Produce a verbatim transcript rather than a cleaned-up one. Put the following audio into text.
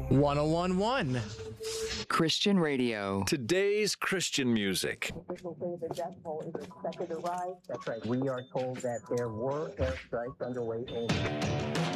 ten11 Christian radio. Today's Christian music. Officials say the death toll is expected to rise. That's right. We are told that there were airstrikes underway in